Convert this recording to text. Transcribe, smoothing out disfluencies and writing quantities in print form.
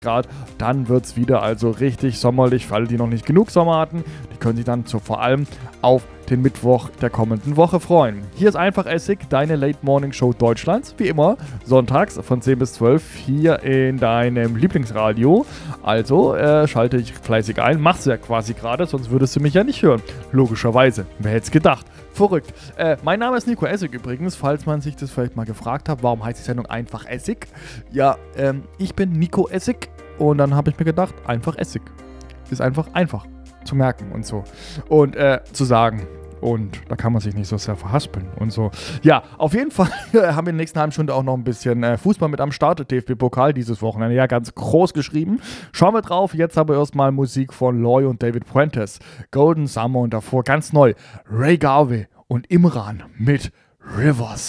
Grad, dann wird es wieder also richtig sommerlich. Für alle, die noch nicht genug Sommer hatten, die können sich dann vor allem auf den Mittwoch der kommenden Woche freuen. Hier ist einfach Essig, deine Late Morning Show Deutschlands. Wie immer, sonntags von 10 bis 12 hier in deinem Lieblingsradio. Also schalte dich fleißig ein. Machst du ja quasi gerade, sonst würdest du mich ja nicht hören. Logischerweise. Wer hätte es gedacht? Verrückt. Mein Name ist Nico Essig übrigens, falls man sich das vielleicht mal gefragt hat, warum heißt die Sendung einfach Essig? Ja, ich bin Nico Essig und dann habe ich mir gedacht, einfach Essig. Ist einfach zu merken und so. Und zu sagen. Und da kann man sich nicht so sehr verhaspeln und so. Ja, auf jeden Fall haben wir in der nächsten halben Stunde auch noch ein bisschen Fußball mit am Start. DFB-Pokal dieses Wochenende, ja, ganz groß geschrieben. Schauen wir drauf. Jetzt aber erstmal Musik von Loy und David Puentes. Golden Summer und davor ganz neu Ray Garvey und Imran mit Rivers.